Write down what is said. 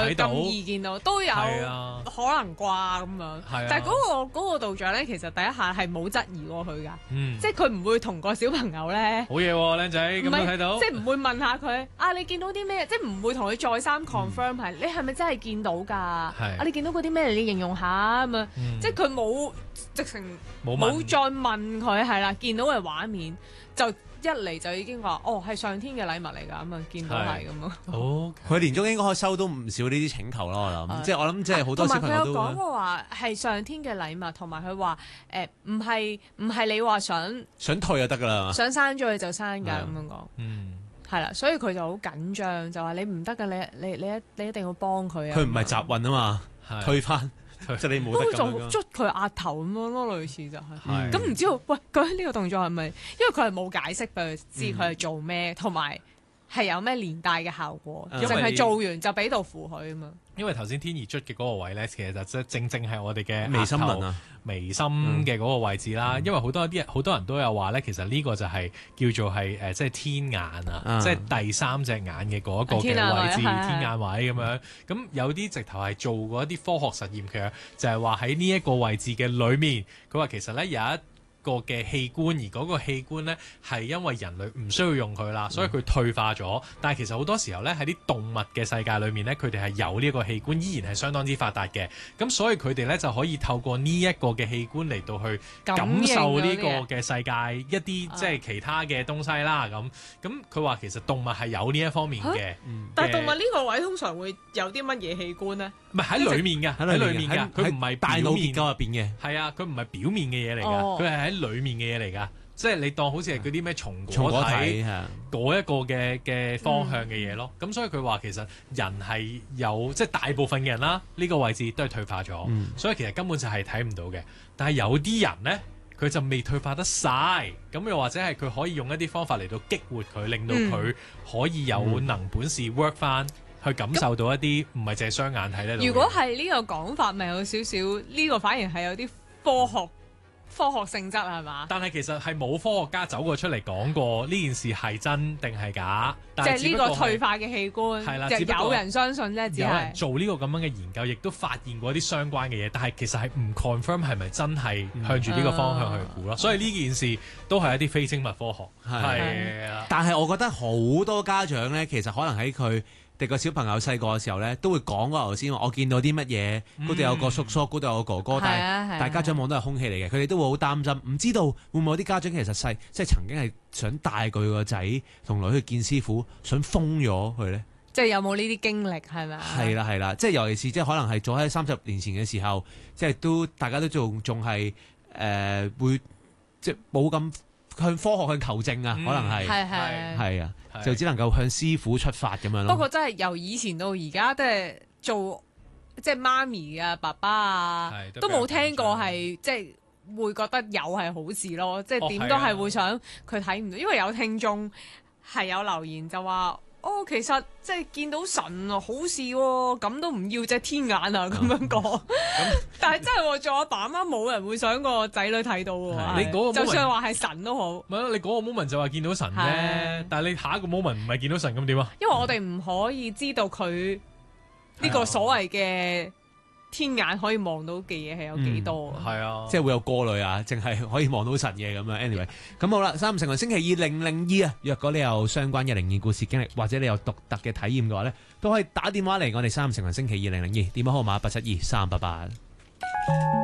睇到， 咁易見到，都有可能啩咁樣。但係嗰個道長咧，其實第一下係冇質疑過佢㗎，即係佢唔會同個小朋友咧。 好嘢喎，靚仔，咁都睇到。 即係唔會問下佢你見到啲咩？即係唔會同佢再三 confirm 係你係咪真係見到㗎？你見到嗰啲咩？你形容下咁啊！即係佢冇直情冇再問佢係啦，見到嘅畫面就一嚟就已經話係上天嘅禮物嚟㗎咁啊！見到係咁啊！ 佢年中應該可以收到唔少呢啲請求咯，我諗。即係我諗，即係好多小朋友都。 同埋佢有講過話係上天嘅禮物，同埋佢話唔係你話想退就得㗎啦， 想生咗佢就生㗎咁樣講。係啦，所以佢就好緊張，就話你唔得㗎，你一定要幫佢啊！ 佢唔係集運啊嘛，退翻。即係你冇得咁樣， 捉佢額頭咁樣咯，類似就係。咁唔知道，喂，究竟呢個動作係咪？因為佢係冇解釋俾佢知佢係做咩，同埋係有咩連帶嘅效果，淨係做完就俾道符佢啊嘛。 因為頭先天兒捽嘅嗰個位咧，其實就正係我哋嘅眉心輪啊， 眉心嘅嗰個位置啦。因為好多人都有話咧，其實呢個就係叫做係即係天眼啊，即係第三隻眼嘅嗰一個嘅位置，天眼位咁樣。咁有啲直頭係做過一啲科學實驗，其實就係話喺呢一個位置嘅裏面，佢話其實咧有一個嘅器官，而嗰個器官呢係因為人類唔需要用佢啦，所以佢退化咗。但係其實好多時候呢，喺啲動物嘅世界裏面呢，佢哋係有呢一個器官，依然係相當之發達嘅。咁所以佢哋呢就可以透過呢一個嘅器官嚟到去感受呢個嘅世界一啲即係其他嘅東西啦。咁佢話其實動物係有呢一方面嘅。 但係動物呢個位通常會有啲乜嘢器官呢？ 唔係喺裡面嘅，喺裡面嘅，佢唔係大腦結構入邊嘅。 係啊，佢唔係表面嘅嘢嚟㗎，佢係喺裡面嘅嘢嚟㗎。即係你當好似係嗰啲咩松果體嗰一個嘅方向嘅嘢咯。咁所以佢話其實人係有即係大部分嘅人啦，呢個位置都係退化咗，所以其實根本就係睇唔到嘅。但係有啲人呢，佢就未退化得晒，咁又或者係佢可以用一啲方法嚟到激活佢，令到佢可以有能本事 work 翻。去感受到一啲唔係淨係雙眼睇咧。 如果係呢個講法，咪有少少呢個反而係有啲科學性質係嘛？ 但係其實係冇科學家走過出嚟講過呢件事係真定係假。 即係呢個退化嘅器官， 係啦， 就有人相信啫，只係有人做呢個咁樣嘅研究，亦都發現過一啲相關嘅嘢，但係其實係唔 confirm 係咪真係向住呢個方向去估咯。所以呢件事都係一啲非精密科學。係啊， 但係我覺得好多家長咧，其實可能喺佢哋個小朋友細個嘅時候咧，都會講過頭先話，我見到啲乜嘢，嗰度有個叔叔，嗰度有個哥哥，但係家長望都係空氣嚟嘅，佢哋都會好擔心，唔知道會唔會有啲家長其實即係曾經係想帶佢個仔同女去見師傅，想封咗佢咧？ 即係有冇呢啲經歷係咪啊？ 係啦，即係尤其是即係可能係早喺30年前嘅時候，即係都大家都仲係會即係冇咁向科學去求證啊，可能係啊。就只能夠向師傅出發咁樣咯。 不過真係由以前到而家，都係做即係媽咪啊、爸爸啊，都冇聽過係即係會覺得有係好事咯。即係點都係會想佢睇唔到，因為有聽眾係有留言就話：其實即係見到神啊，好事喎，咁都唔要隻天眼啊咁樣講。但係真係做阿爸阿媽冇人會想個仔女睇到喎。 你嗰個 moment， 就算話係神都好。 唔係你嗰個 moment 就話見到神啫，但係你下一個 moment 唔係見到神咁點啊？ 因為我哋唔可以知道佢呢個所謂嘅天眼可以望到嘅嘢係有幾多。 係啊， 即係會有過濾啊，淨係可以望到神嘅咁樣。anyway， 咁好啦，三五成群星期二002啊，若果你有相關嘅靈異故事經歷，或者你有獨特嘅體驗嘅話咧，都可以打電話嚟我哋三五成群星期二002，電話號碼8723888。